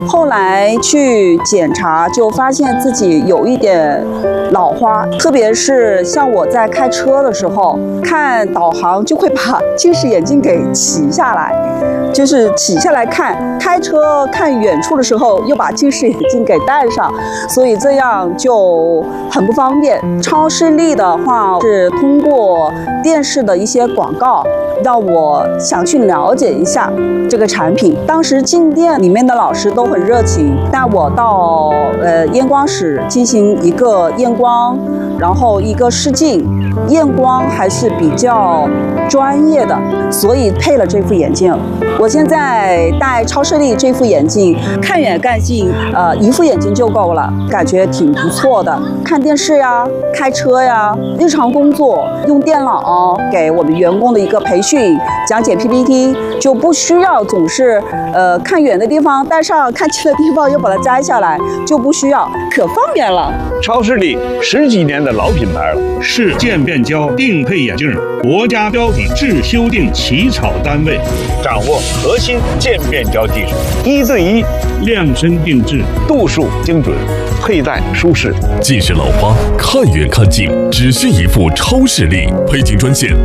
后来去检查，就发现自己有一点老花，特别是像我在开车的时候，看导航就会把近视眼镜给起下来，就是起下来看，开车看远处的时候又把近视眼镜给戴上，所以这样就很不方便。超视力的话是通过电视的一些广告，让我想去了解一下这个产品。当时进店里面的老师都很热情，带我到验光室进行一个验光，然后一个试镜，验光还是比较专业的，所以配了这副眼镜。我现在戴超视力这副眼镜，看远看近，一副眼镜就够了，感觉挺不错的。看电视呀，开车呀，日常工作用电脑给我们员工的一个培训，讲解 PPT， 就不需要总是看远的地方戴上，看近的地方又把它摘下来，就不需要，可方便了。 超视力10几年的老品牌了， 是渐变焦定配眼镜国家标准制修订起草单位， 掌握核心渐变焦技术，1对1 量身定制， 度数精准，佩戴舒适。 近视老花，看远看近，只需一副超视力。配镜专线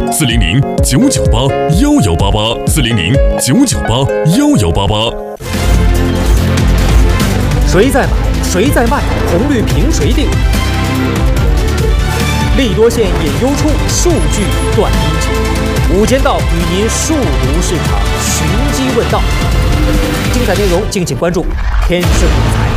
400-998-1188，400-998-1188。 谁在买，谁在卖，红绿凭谁定？利多线引优出，数据断阴晴。午间道与您数读市场，寻机问道。精彩内容敬请关注天盛理财。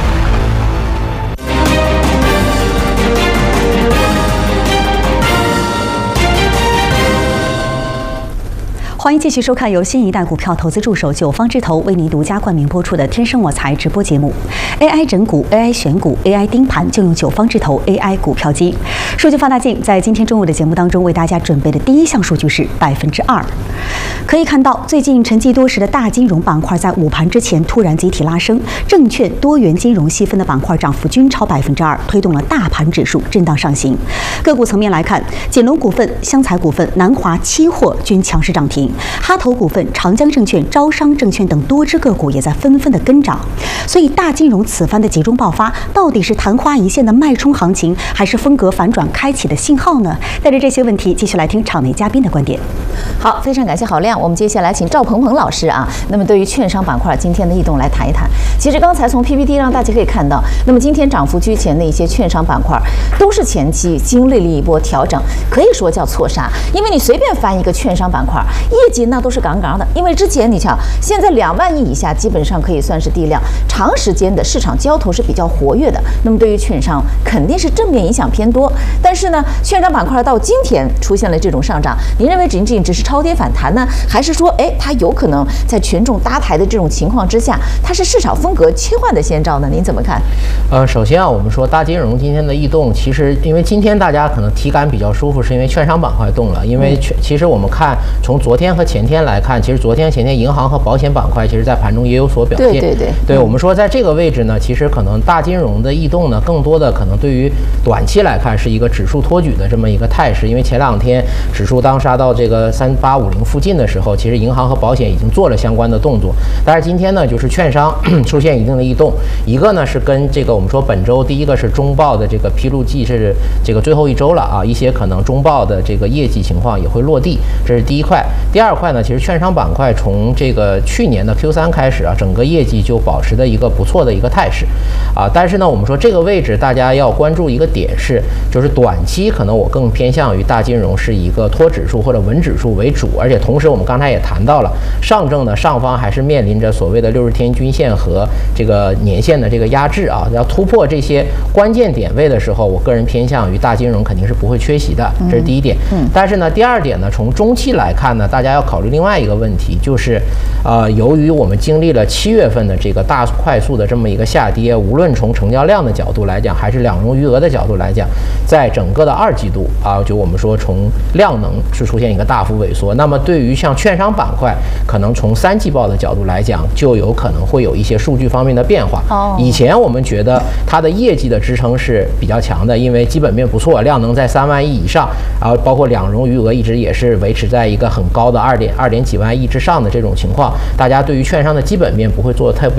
欢迎继续收看由新一代股票投资助手九方之投为您独家冠名播出的《天生我材》直播节目。AI 整股、AI 选股、AI 盯盘，就用九方之投 AI 股票机。数据放大镜在今天中午的节目当中为大家准备的第一项数据是2%。可以看到，最近沉寂多时的大金融板块在午盘之前突然集体拉升，证券、多元金融细分的板块涨幅均超2%，推动了大盘指数震荡上行。个股层面来看，锦龙股份、湘财股份、南华期货均强势涨停。哈投股份、长江证券、招商证券等多只个股也在纷纷的跟涨，所以大金融此番的集中爆发，到底是昙花一现的脉冲行情，还是风格反转开启的信号呢？带着这些问题，继续来听场内嘉宾的观点。 好，非常感谢郝亮，我们接下来请赵鹏鹏老师啊。那么对于券商板块今天的异动来谈一谈。其实刚才从 PPT 让大家可以看到，那么今天涨幅居前的一些券商板块，都是前期经历了一波调整，可以说叫错杀。因为你随便翻一个券商板块，业绩那都是杠杠的。因为之前你瞧，现在2万亿以下基本上可以算是低量，长时间的市场交投是比较活跃的。那么对于券商肯定是正面影响偏多。但是呢，券商板块到今天出现了这种上涨，您认为仅仅只是超跌反弹呢，还是说，它有可能在权重搭台的这种情况之下，它是市场风格切换的先兆呢？您怎么看？ 首先啊，我们说大金融今天的异动，其实因为今天大家可能体感比较舒服，是因为券商板块动了。因为其实我们看从昨天和前天来看，其实昨天前天银行和保险板块其实在盘中也有所表现。对，我们说在这个位置呢，其实可能大金融的异动呢，更多的可能对于短期来看是一个指数托举的这么一个态势。因为前2天指数当杀到这个3850附近的时候，其实银行和保险已经做了相关的动作。但是今天呢，就是券商出现一定的异动，一个呢是跟这个我们说本周第一个是中报的这个披露季是这个最后一周了啊，一些可能中报的这个业绩情况也会落地，这是第一块。第二块呢，其实券商板块从这个去年的 Q3 开始啊，整个业绩就保持的一个不错的一个态势啊。但是呢，我们说这个位置大家要关注一个点是，就是短期可能我更偏向于大金融是一个托指数或者稳指数为主，而且同时我们刚才也谈到了，上证呢上方还是面临着所谓的60天均线和这个年线的这个压制啊，要突破这些关键点位的时候，我个人偏向于大金融肯定是不会缺席的，这是第一点。但是呢，第二点呢，从中期来看呢，大家要考虑另外一个问题，就是由于我们经历了7月份的这个大快速的这么一个下跌，无论从成交量的角度来讲，还是两融余额的角度来讲，在整个的2季度啊，就我们说从量能是出现一个大幅萎缩。那么对于像券商板块，可能从3季报的角度来讲，就有可能会有一些数据方面的变化。以前我们觉得它的业绩的支撑是比较强的，因为基本面不错，量能在3万亿以上，然后包括两融余额一直也是维持在一个很高的2点几万亿之上的这种情况，大家对于券商的基本面不会做特别的担忧。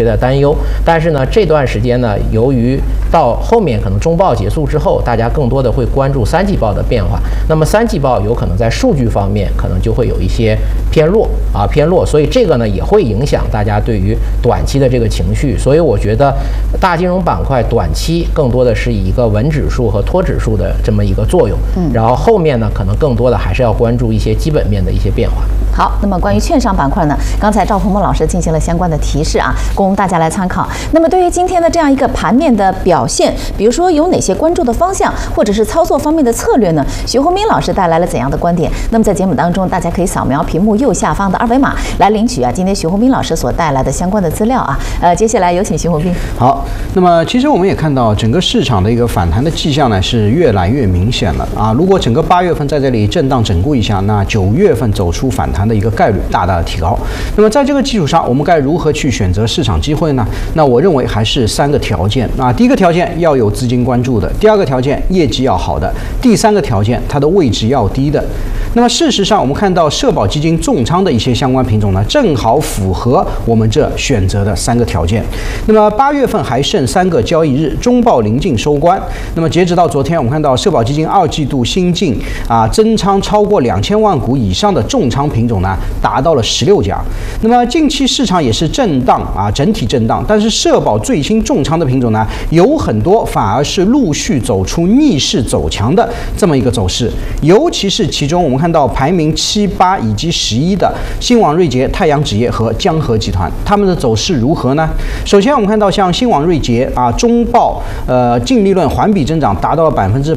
优。但是呢，这段时间呢，由于到后面可能中报结束之后，大家更多的会关注3季报的变化。那么3季报有可能在数据方面可能就会有一些偏弱，所以这个呢也会影响大家对于短期的这个情绪。所以我觉得大金融板块短期更多的是以一个稳指数和托指数的这么一个作用，然后后面呢可能更多的还是要关注一些基本面的一些变化。 好，那么关于券商板块呢，刚才赵鹏鹏老师进行了相关的提示啊，供大家来参考。那么对于今天的这样一个盘面的表现，比如说有哪些关注的方向，或者是操作方面的策略呢？徐宏斌老师带来了怎样的观点？那么在节目当中，大家可以扫描屏幕右下方的2维码来领取今天徐宏斌老师所带来的相关的资料啊。接下来有请徐宏斌。 好，那么其实我们也看到整个市场的一个反弹的迹象呢是越来越明显了啊。如果整个8月份在这里震荡整固一下，那9月份走出反弹的一个概率大大的提高。那么在这个基础上，我们该如何去选择市场机会呢？那我认为还是3个条件啊。第一个条件要有资金关注的，第2个条件业绩要好的，第3个条件它的位置要低的。那么事实上，我们看到社保基金重仓的一些相关品种呢，正好符合我们这选择的3个条件。那么8月份还剩3个交易日，中报临近收官。那么截止到昨天，我们看到社保基金2季度新进增仓超过2000万股以上的重仓品种呢，达到了16家。那么近期市场也是震荡整体震荡，但是社保最新重仓的品种呢，有很多反而是陆续走出逆势走强的这么一个走势。尤其是其中我们看到排名7、8以及11的新网瑞捷、太阳纸业和江河集团，他们的走势如何呢？首先我们看到像新网瑞捷中报净利润环比增长达到了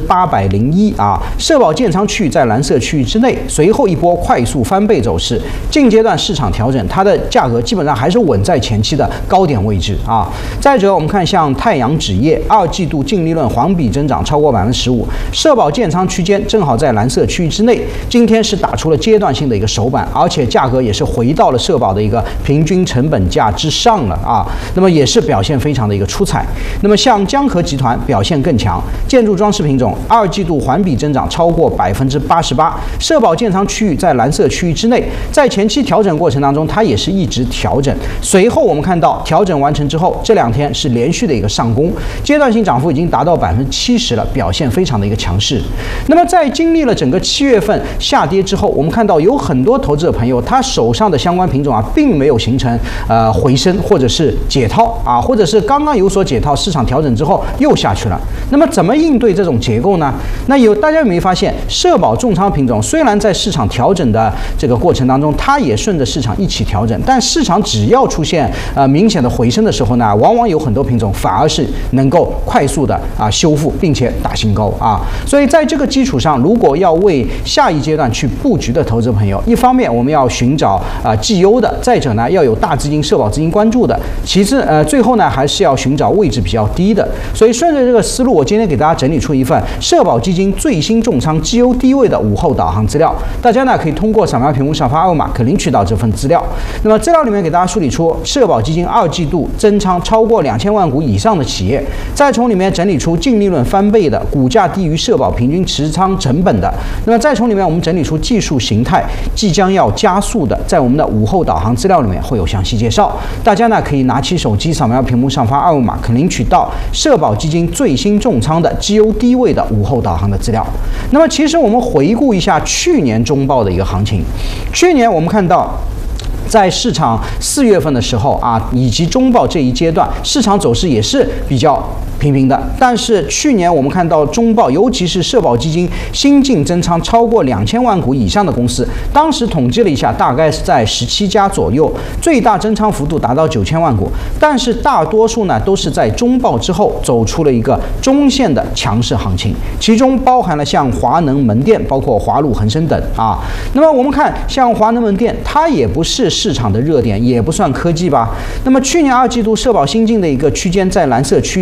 801%社保建仓区域在蓝色区域之内，随后一波快速翻倍走势，近阶段市场调整，它的价格基本上还是稳在前期的高点位置再者我们看像太阳纸业2季度净利润环比增长超过15%，社保建仓区间正好在蓝色区域之内，今天是打出了阶段性的一个首板，而且价格也是回到了社保的一个平均成本价之上了那么也是表现非常的一个出彩。那么像江河集团表现更强，建筑装饰品种2季度环比增长超过88%，社保建仓区域在蓝色区域之内，在前期调整过程当中，它也是一直调整。随后我们看到调整完成之后，这2天是连续的一个上攻，阶段性涨幅已经达到70%了，表现非常的一个强势。那么在经历了整个7月份下跌之后，我们看到有很多投资者朋友，他手上的相关品种并没有形成回升或者是解套或者是刚刚有所解套，市场调整之后又下去了。那么怎么应对这种结构呢？那大家有没有发现，社保重仓品种虽然在市场调整的这个过程当中，它也顺着市场一起调整，但市场只要出现明显的回升的时候呢，往往有很多品种反而是能够快速的修复并且打新高所以在这个基础上，如果要为下一阶段去布局的投资朋友，一方面我们要寻找绩优的，再者呢要有大资金社保资金关注的，其次最后呢还是要寻找位置比较低的。所以顺着这个思路，我今天给大家整理出一份社保基金最新重仓绩优低位的午后导航资料，大家呢可以通过扫描屏幕上方2维码可领取到这份资料。那么资料里面给大家梳理出社保基金2季度增仓超过2000万股以上的企业，再从里面整理出净利润翻倍的，股价低于社保平均持仓成本的，那么再从里面我们整理出技术形态即将要加速的，在我们的午后导航资料里面会有详细介绍。大家呢可以拿起手机扫描屏幕上方2维码可领取到社保基金最新重仓的绩优低位的午后导航的资料。那么其实我们回顾一下去年中报的一个行情，去年我们看到在市场4月份的时候以及中报这一阶段，市场走势也是比较平平的。但是去年我们看到中报，尤其是社保基金新进增仓超过2000万股以上的公司，当时统计了一下，大概是在17家左右，最大增仓幅度达到9000万股。但是大多数呢都是在中报之后走出了一个中线的强势行情，其中包含了像华能门店，包括华路、恒生等那么我们看像华能门店，它也不是市场的热点，也不算科技吧。那么去年2季度社保新进的一个区间在蓝色区域之内，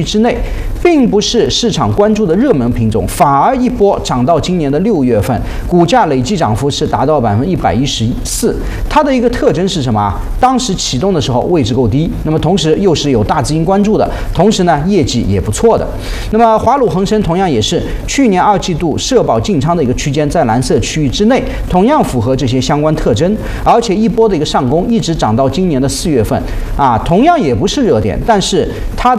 并不是市场关注的热门品种，反而一波涨到今年的6月份，股价累计涨幅是达到114%。它的一个特征是什么？当时启动的时候位置够低，那么同时又是有大资金关注的，同时呢业绩也不错的。那么华鲁恒生同样也是去年2季度社保净仓的一个区间在蓝色区域之内，同样符合这些相关特征，而且一波的一个上攻一直涨到今年的4月份啊，同样也不是热点，但是它的